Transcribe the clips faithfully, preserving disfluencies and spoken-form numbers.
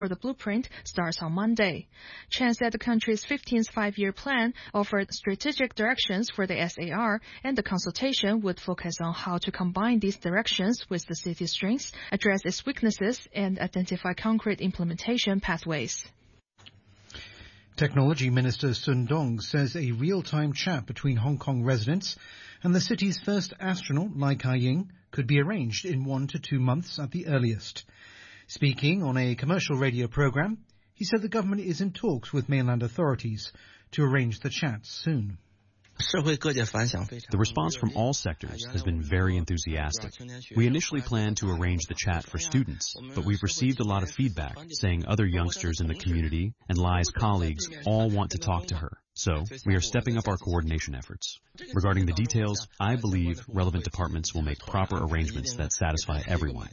for the blueprint starts on Monday. Chan said the country's fifteenth five-year plan offered strategic directions for the S A R, and the consultation would focus on how to combine these directions with the city's strengths, address its weaknesses, and identify concrete implementation pathways. Technology Minister Sun Dong says a real-time chat between Hong Kong residents and the city's first astronaut, Lai Ka-ying, could be arranged in one to two months at the earliest. Speaking on a commercial radio program, he said the government is in talks with mainland authorities to arrange the chat soon. The response from all sectors has been very enthusiastic. We initially planned to arrange the chat for students, but we've received a lot of feedback saying other youngsters in the community and Lai's colleagues all want to talk to her. So we are stepping up our coordination efforts. Regarding the details, I believe relevant departments will make proper arrangements that satisfy everyone.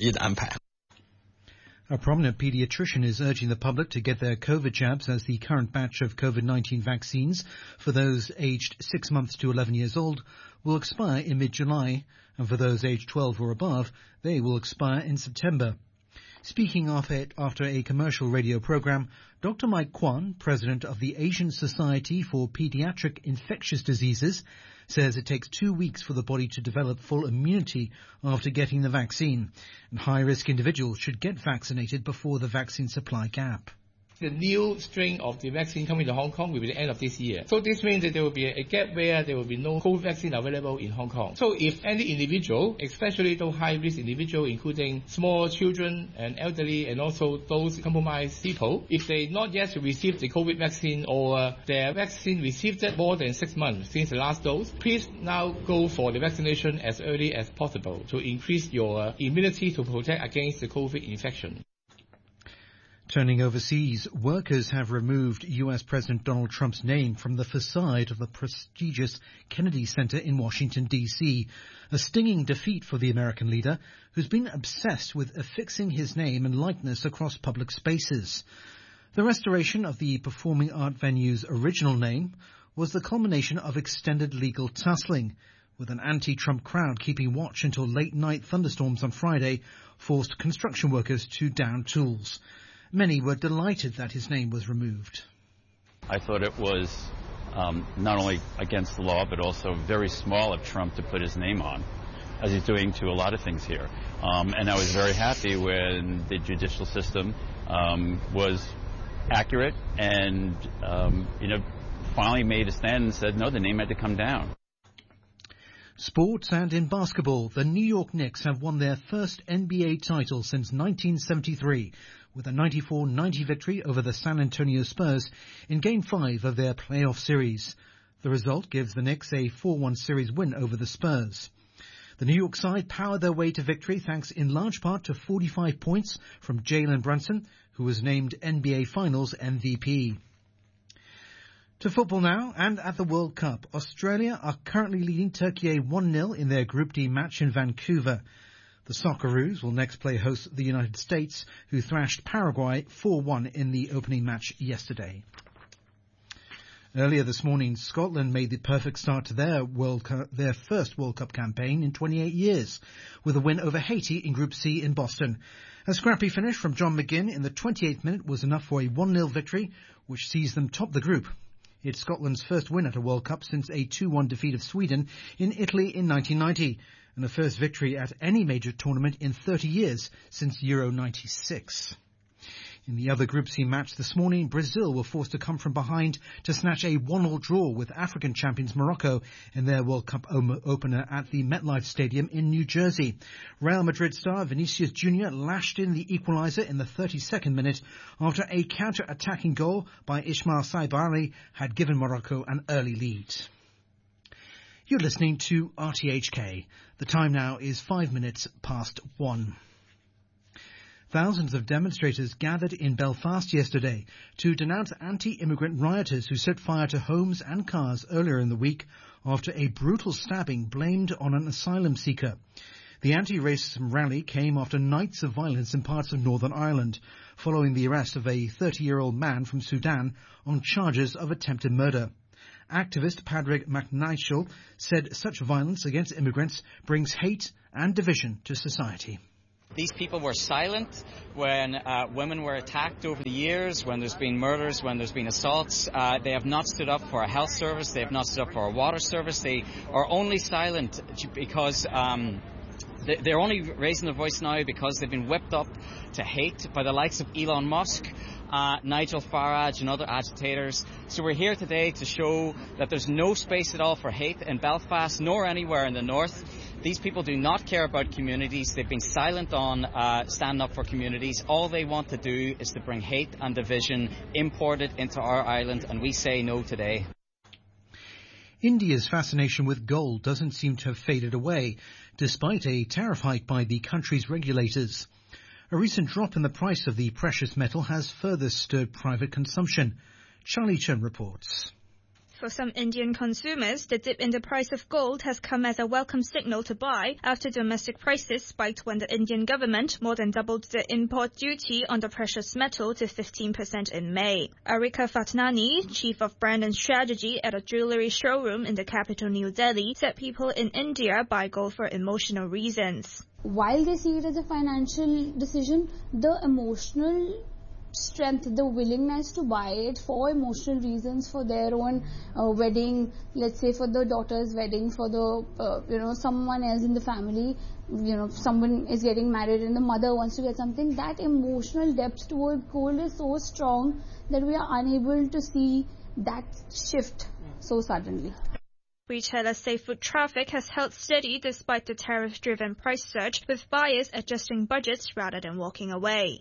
A prominent paediatrician is urging the public to get their COVID jabs as the current batch of COVID nineteen vaccines for those aged six months to eleven years old will expire in mid-July, and for those aged twelve or above, they will expire in September. Speaking of it after a commercial radio program, Doctor Mike Kwan, president of the Asian Society for Pediatric Infectious Diseases, says it takes two weeks for the body to develop full immunity after getting the vaccine, and high-risk individuals should get vaccinated before the vaccine supply gap. The new strain of the vaccine coming to Hong Kong will be the end of this year. So this means that there will be a gap where there will be no COVID vaccine available in Hong Kong. So if any individual, especially those high-risk individuals, including small children and elderly and also those compromised people, if they not yet received the COVID vaccine or uh, their vaccine received it more than six months since the last dose, please now go for the vaccination as early as possible to increase your uh, immunity to protect against the COVID infection. Turning overseas, workers have removed U S President Donald Trump's name from the facade of the prestigious Kennedy Center in Washington, D C, a stinging defeat for the American leader, who's been obsessed with affixing his name and likeness across public spaces. The restoration of the performing art venue's original name was the culmination of extended legal tussling, with an anti-Trump crowd keeping watch until late-night thunderstorms on Friday forced construction workers to down tools. Many were delighted that his name was removed. I thought it was um, not only against the law, but also very small of Trump to put his name on, as he's doing to a lot of things here. Um, and I was very happy when the judicial system um, was accurate and, um, you know, finally made a stand and said, no, the name had to come down. Sports, and in basketball, the New York Knicks have won their first N B A title since nineteen seventy-three, with a ninety-four ninety victory over the San Antonio Spurs in Game five of their playoff series. The result gives the Knicks a four one series win over the Spurs. The New York side powered their way to victory thanks in large part to forty-five points from Jalen Brunson, who was named N B A Finals M V P. To football now, and at the World Cup, Australia are currently leading Turkey one nil in their Group D match in Vancouver. The Socceroos will next play host the United States, who thrashed Paraguay four one in the opening match yesterday. Earlier this morning, Scotland made the perfect start to their World Cup, their first World Cup campaign in twenty-eight years, with a win over Haiti in Group C in Boston. A scrappy finish from John McGinn in the twenty-eighth minute was enough for a one nil victory, which sees them top the group. It's Scotland's first win at a World Cup since a two one defeat of Sweden in Italy in nineteen ninety, and the first victory at any major tournament in thirty years since Euro ninety-six. In the other Group C match this morning, Brazil were forced to come from behind to snatch a one all draw with African champions Morocco in their World Cup opener at the MetLife Stadium in New Jersey. Real Madrid star Vinicius Junior lashed in the equaliser in the thirty-second minute after a counter-attacking goal by Ismail Saibari had given Morocco an early lead. You're listening to R T H K. The time now is five minutes past one. Thousands of demonstrators gathered in Belfast yesterday to denounce anti-immigrant rioters who set fire to homes and cars earlier in the week after a brutal stabbing blamed on an asylum seeker. The anti-racism rally came after nights of violence in parts of Northern Ireland, following the arrest of a thirty-year-old man from Sudan on charges of attempted murder. Activist Padraig McNichol said such violence against immigrants brings hate and division to society. These people were silent when uh, women were attacked over the years, when there's been murders, when there's been assaults. Uh, they have not stood up for a health service. They have not stood up for a water service. They are only silent because um, they're only raising their voice now because they've been whipped up to hate by the likes of Elon Musk, uh, Nigel Farage and other agitators. So we're here today to show that there's no space at all for hate in Belfast nor anywhere in the north. These people do not care about communities. They've been silent on uh, standing up for communities. All they want to do is to bring hate and division imported into our island, and we say no today. India's fascination with gold doesn't seem to have faded away, despite a tariff hike by the country's regulators. A recent drop in the price of the precious metal has further stirred private consumption. Charlie Chen reports. For some Indian consumers, the dip in the price of gold has come as a welcome signal to buy after domestic prices spiked when the Indian government more than doubled the import duty on the precious metal to fifteen percent in May. Arika Fatnani, chief of brand and strategy at a jewellery showroom in the capital New Delhi, said people in India buy gold for emotional reasons. While they see it as a financial decision, the emotional strength, the willingness to buy it for emotional reasons, for their own uh, wedding, let's say for the daughter's wedding, for the, uh, you know, someone else in the family, you know, someone is getting married and the mother wants to get something, that emotional depth toward gold is so strong that we are unable to see that shift so suddenly. Retailers say foot traffic has held steady despite the tariff-driven price surge, with buyers adjusting budgets rather than walking away.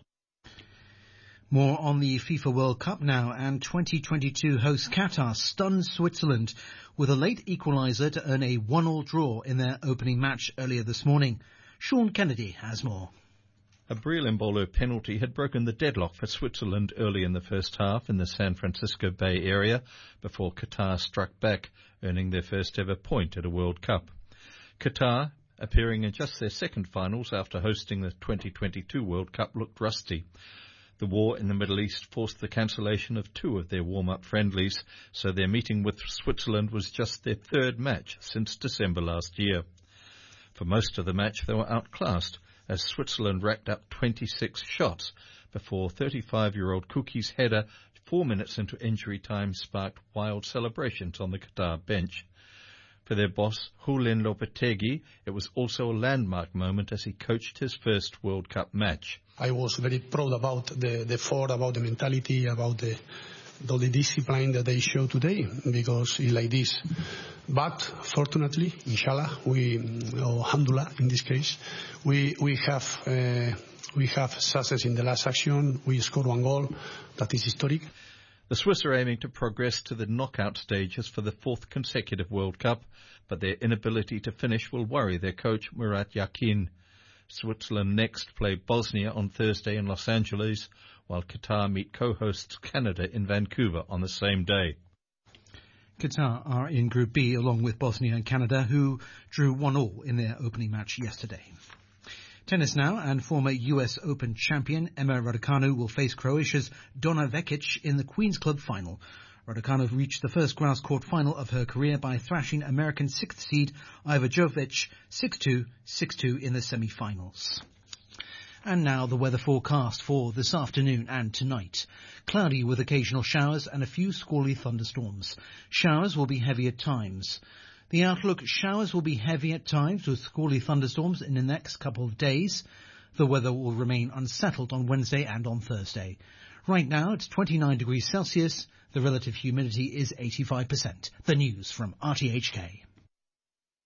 More on the FIFA World Cup now, and twenty twenty-two host Qatar stunned Switzerland with a late equaliser to earn a one-all draw in their opening match earlier this morning. Sean Kennedy has more. A Breel Embolo penalty had broken the deadlock for Switzerland early in the first half in the San Francisco Bay Area before Qatar struck back, earning their first ever point at a World Cup. Qatar, appearing in just their second finals after hosting the twenty twenty-two World Cup, looked rusty. The war in the Middle East forced the cancellation of two of their warm-up friendlies, so their meeting with Switzerland was just their third match since December last year. For most of the match, they were outclassed, as Switzerland racked up twenty-six shots before thirty-five-year-old Kuki's header four minutes into injury time sparked wild celebrations on the Qatar bench. For their boss, Julen Lopetegui, it was also a landmark moment as he coached his first World Cup match. I was very proud about the, the effort, about the mentality, about the, the, the discipline that they showed today, because it's like this. But fortunately, inshallah, we, or alhamdulillah in this case, we, we have, uh, we have success in the last action. We scored one goal. That is historic. The Swiss are aiming to progress to the knockout stages for the fourth consecutive World Cup, but their inability to finish will worry their coach Murat Yakin. Switzerland next play Bosnia on Thursday in Los Angeles, while Qatar meet co-hosts Canada in Vancouver on the same day. Qatar are in Group B along with Bosnia and Canada, who drew one all in their opening match yesterday. Tennis now, and former U S Open champion Emma Raducanu will face Croatia's Donna Vekic in the Queen's Club final. Raducanu reached the first grass court final of her career by thrashing American sixth seed Iva Jovic six two, six two in the semi-finals. And now the weather forecast for this afternoon and tonight. Cloudy with occasional showers and a few squally thunderstorms. Showers will be heavy at times. The outlook: showers will be heavy at times with squally thunderstorms in the next couple of days. The weather will remain unsettled on Wednesday and on Thursday. Right now it's twenty-nine degrees Celsius. The relative humidity is eighty-five percent. The news from R T H K.